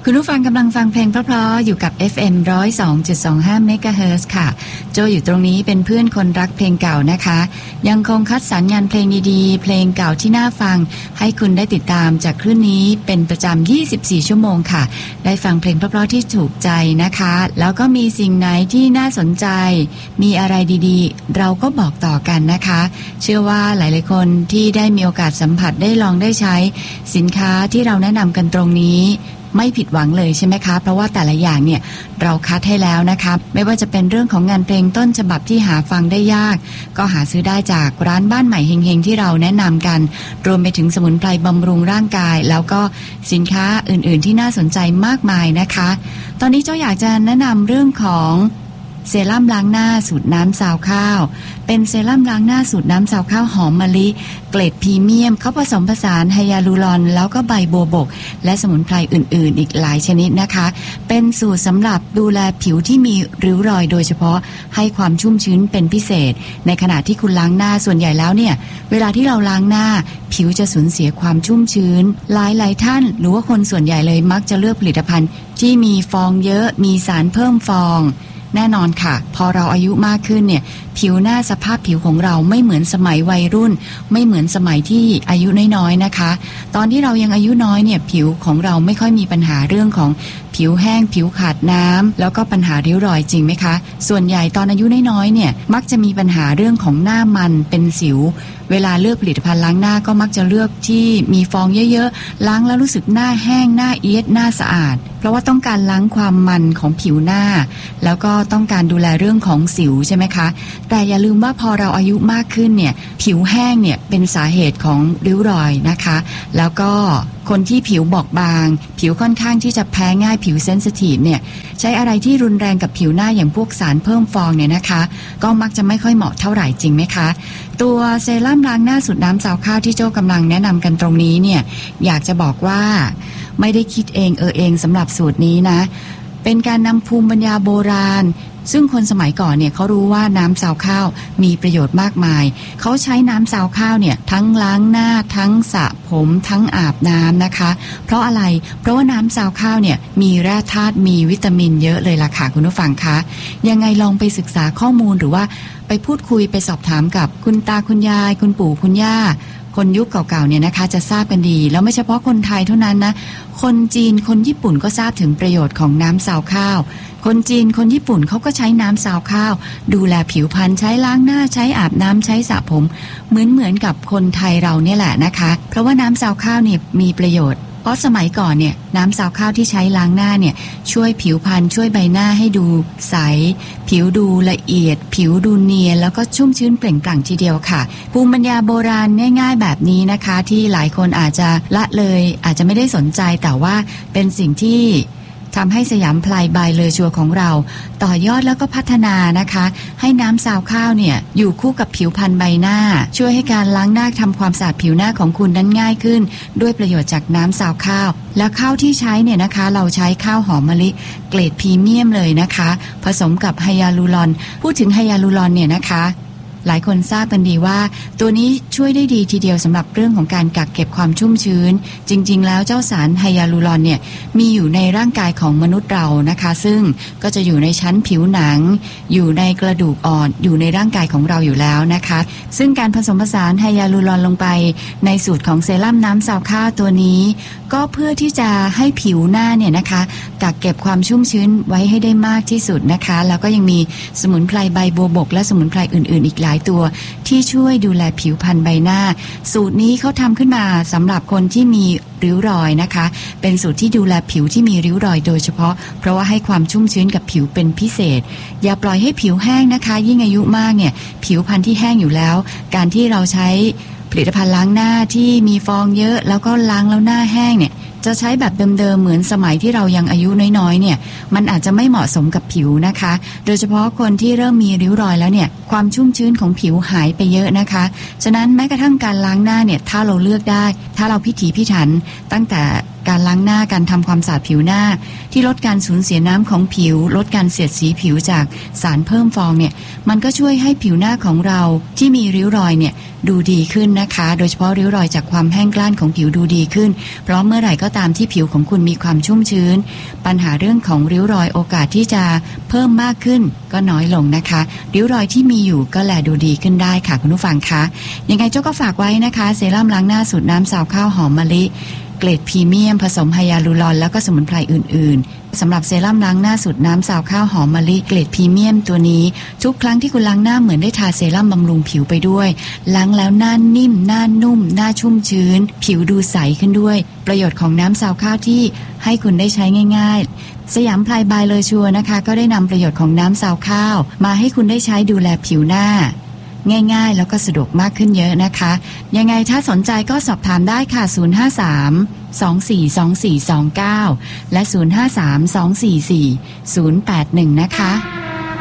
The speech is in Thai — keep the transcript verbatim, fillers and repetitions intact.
คุณผู้ฟังกำลังฟังเพลงเพราะๆอยู่กับ เอฟ เอ็ม หนึ่งศูนย์สองจุดสองห้า เมกะเฮิรตซ์ ค่ะโจอยู่ตรงนี้เป็นเพื่อนคนรักเพลงเก่านะคะยังคงคัดสรรงานเพลงดีๆเพลงเก่าที่น่าฟังให้คุณได้ติดตามจากคลื่นนี้เป็นประจำยี่สิบสี่ชั่วโมงค่ะได้ฟังเพลงเพราะๆที่ถูกใจนะคะแล้วก็มีสิ่งไหนที่น่าสนใจมีอะไรดีๆเราก็บอกต่อกันนะคะเชื่อว่าหลายๆคนที่ได้มีโอกาสสัมผัสได้ลองได้ใช้สินค้าที่เราแนะนำกันตรงนี้ไม่ผิดหวังเลยใช่ไหมคะเพราะว่าแต่ละอย่างเนี่ยเราคัดให้แล้วนะคะไม่ว่าจะเป็นเรื่องของงานเพลงต้นฉบับที่หาฟังได้ยากก็หาซื้อได้จากร้านบ้านใหม่เฮงๆที่เราแนะนำกันรวมไปถึงสมุนไพรบำรุงร่างกายแล้วก็สินค้าอื่นๆที่น่าสนใจมากมายนะคะตอนนี้เจ้าอยากจะแนะนำเรื่องของเซรั่มล้างหน้าสูตรน้ำซาวข้าวเป็นเซรั่มล้างหน้าสูตรน้ำซาวข้าวหอมมะลิเกรดพรีเมียมเขาผสมผสานไฮยาลูรอนแล้วก็ใบบัวบกและสมุนไพรอื่นๆอีกหลายชนิดนะคะเป็นสูตรสำหรับดูแลผิวที่มีริ้วรอยโดยเฉพาะให้ความชุ่มชื้นเป็นพิเศษในขณะที่คุณล้างหน้าส่วนใหญ่แล้วเนี่ยเวลาที่เราล้างหน้าผิวจะสูญเสียความชุ่มชื้นหลายๆท่านหรือว่าคนส่วนใหญ่เลยมักจะเลือกผลิตภัณฑ์ที่มีฟองเยอะมีสารเพิ่มฟองแน่นอนค่ะพอเราอายุมากขึ้นเนี่ยผิวหน้าสภาพผิวของเราไม่เหมือนสมัยวัยรุ่นไม่เหมือนสมัยที่อายุน้อยๆนะคะตอนที่เรายังอายุน้อยเนี่ยผิวของเราไม่ค่อยมีปัญหาเรื่องของผิวแห้งผิวขาดน้ำแล้วก็ปัญหาริ้วรอยจริงไหมคะส่วนใหญ่ตอนอายุน้อยๆเนี่ยมักจะมีปัญหาเรื่องของหน้ามันเป็นสิวเวลาเลือกผลิตภัณฑ์ล้างหน้าก็มักจะเลือกที่มีฟองเยอะๆล้างแล้วรู้สึกหน้าแห้งหน้าเอียดหน้าสะอาดเพราะว่าต้องการล้างความมันของผิวหน้าแล้วก็ต้องการดูแลเรื่องของสิวใช่ไหมคะแต่อย่าลืมว่าพอเราอายุมากขึ้นเนี่ยผิวแห้งเนี่ยเป็นสาเหตุของริ้วรอยนะคะแล้วก็คนที่ผิวบอบบางผิวค่อนข้างที่จะแพ้ง่ายผิวเซนซิทีฟเนี่ยใช้อะไรที่รุนแรงกับผิวหน้าอย่างพวกสารเพิ่มฟองเนี่ยนะคะก็มักจะไม่ค่อยเหมาะเท่าไหร่จริงไหมคะตัวเซรั่มล้างหน้าสูตรน้ำซาวข้าวที่โจ้กำลังแนะนำกันตรงนี้เนี่ยอยากจะบอกว่าไม่ได้คิดเองเออเองสำหรับสูตรนี้นะเป็นการนำภูมิปัญญาโบราณซึ่งคนสมัยก่อนเนี่ยเขารู้ว่าน้ำซาวข้าวมีประโยชน์มากมายเขาใช้น้ำซาวข้าวเนี่ยทั้งล้างหน้าทั้งสระผมทั้งอาบน้ำนะคะเพราะอะไรเพราะว่าน้ำซาวข้าวเนี่ยมีแร่ธาตุมีวิตามินเยอะเลยล่ะค่ะคุณผู้ฟังคะยังไงลองไปศึกษาข้อมูลหรือว่าไปพูดคุยไปสอบถามกับคุณตาคุณยายคุณปู่คุณย่าคนยุคเก่าๆเนี่ยนะคะจะทราบกันดีแล้วไม่เฉพาะคนไทยเท่านั้นนะคนจีนคนญี่ปุ่นก็ทราบถึงประโยชน์ของน้ำซาวข้าวคนจีนคนญี่ปุ่นเขาก็ใช้น้ำซาวข้าวดูแลผิวพรรณใช้ล้างหน้าใช้อาบน้ำใช้สระผมเหมือนเหมือนกับคนไทยเราเนี่ยแหละนะคะเพราะว่าน้ำซาวข้าวเนี่ยมีประโยชน์เพราะสมัยก่อนเนี่ยน้ำซาวข้าวที่ใช้ล้างหน้าเนี่ยช่วยผิวพรรณช่วยใบหน้าให้ดูใสผิวดูละเอียดผิวดูเนียนแล้วก็ชุ่มชื้นเปล่งปลั่งทีเดียวค่ะภูมิปัญญาโบราณง่ายๆแบบนี้นะคะที่หลายคนอาจจะละเลยอาจจะไม่ได้สนใจแต่ว่าเป็นสิ่งที่ทำให้สยามพลายบายเลอชัวของเราต่อยอดแล้วก็พัฒนานะคะให้น้ำซาวข้าวเนี่ยอยู่คู่กับผิวพรรณใบหน้าช่วยให้การล้างหน้าทำความสะอาดผิวหน้าของคุณนั้นง่ายขึ้นด้วยประโยชน์จากน้ำซาวข้าวและข้าวที่ใช้เนี่ยนะคะเราใช้ข้าวหอมมะลิเกรดพรีเมียมเลยนะคะผสมกับไฮยาลูรอนพูดถึงไฮยาลูรอนเนี่ยนะคะหลายคนทราบกันดีว่าตัวนี้ช่วยได้ดีทีเดียวสำหรับเรื่องของการกักเก็บความชุ่มชื้นจริงๆแล้วเจ้าสารไฮยาลูรอนเนี่ยมีอยู่ในร่างกายของมนุษย์เรานะคะซึ่งก็จะอยู่ในชั้นผิวหนังอยู่ในกระดูกอ่อนอยู่ในร่างกายของเราอยู่แล้วนะคะซึ่งการผสมผสานไฮยาลูรอนลงไปในสูตรของเซรั่มน้ำซาวข้าวตัวนี้ก็เพื่อที่จะให้ผิวหน้าเนี่ยนะคะกักเก็บความชุ่มชื้นไว้ให้ได้มากที่สุดนะคะแล้วก็ยังมีสมุนไพรใบบัวบกและสมุนไพรอื่นๆอีกหลายตัวที่ช่วยดูแลผิวพรรณใบหน้าสูตรนี้เขาทำขึ้นมาสำหรับคนที่มีริ้วรอยนะคะเป็นสูตรที่ดูแลผิวที่มีริ้วรอยโดยเฉพาะเพราะว่าให้ความชุ่มชื้นกับผิวเป็นพิเศษอย่าปล่อยให้ผิวแห้งนะคะยิ่งอายุมากเนี่ยผิวพรรณที่แห้งอยู่แล้วการที่เราใช้ผลิตภัณฑ์ล้างหน้าที่มีฟองเยอะแล้วก็ล้างแล้วหน้าแห้งเนี่ยจะใช้แบบเดิมๆเหมือนสมัยที่เรายังอายุน้อยๆเนี่ยมันอาจจะไม่เหมาะสมกับผิวนะคะโดยเฉพาะคนที่เริ่มมีริ้วรอยแล้วเนี่ยความชุ่มชื้นของผิวหายไปเยอะนะคะฉะนั้นแม้กระทั่งการล้างหน้าเนี่ยถ้าเราเลือกได้ถ้าเราพิถีพิถันตั้งแต่การล้างหน้าการทำความสะอาดผิวหน้าที่ลดการสูญเสียน้ำของผิวลดการเสียดสีผิวจากสารเพิ่มฟองเนี่ยมันก็ช่วยให้ผิวหน้าของเราที่มีริ้วรอยเนี่ยดูดีขึ้นนะคะโดยเฉพาะริ้วรอยจากความแห้งกร้านของผิวดูดีขึ้นเพราะเมื่อไหร่ก็ตามที่ผิวของคุณมีความชุ่มชื้นปัญหาเรื่องของริ้วรอยโอกาสที่จะเพิ่มมากขึ้นก็น้อยลงนะคะริ้วรอยที่มีอยู่ก็แลดูดีขึ้นได้ค่ะคุณผู้ฟังคะยังไงเจ้าก็ฝากไว้นะคะเซรั่มล้างหน้าสูตรน้ำซาวข้าวหอมมะลิเกรดพรีเมียมผสมไฮยาลูรอนแล้วก็สมุนไพรอื่นๆสำหรับเซรั่มล้างหน้าสูตรน้ำซาวข้าวหอมมะลิเกรดพรีเมียมตัวนี้ทุกครั้งที่คุณล้างหน้าเหมือนได้ทาเซรั่มบำรุงผิวไปด้วยล้างแล้วหน้านิ่มหน้านุ่มหน้าชุ่มชื้นผิวดูใสขึ้นด้วยประโยชน์ของน้ำซาวข้าวที่ให้คุณได้ใช้ง่ายๆสยามไพรบายเลอชัวนะคะก็ได้นำประโยชน์ของน้ำซาวข้าวมาให้คุณได้ใช้ดูแลผิวหน้าง่ายๆแล้วก็สะดวกมากขึ้นเยอะนะคะยังไงถ้าสนใจก็สอบถามได้ค่ะศูนย์ ห้า สาม สอง สี่ สอง สี่ สอง เก้าและศูนย์ ห้า สาม สอง สี่ สี่ ศูนย์ แปด หนึ่งนะคะ